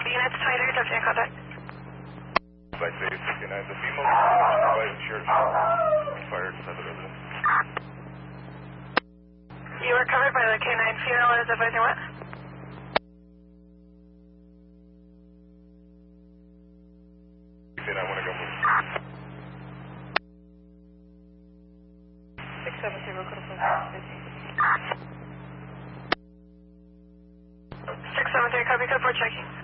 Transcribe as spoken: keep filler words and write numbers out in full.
units, twenty-three, touching contact. By say sixty-nine, the female by church fired inside the residence. You were covered by the K nine female is advising what? I want to go move. six seven zero, code of six seven three, copy code, we're checking.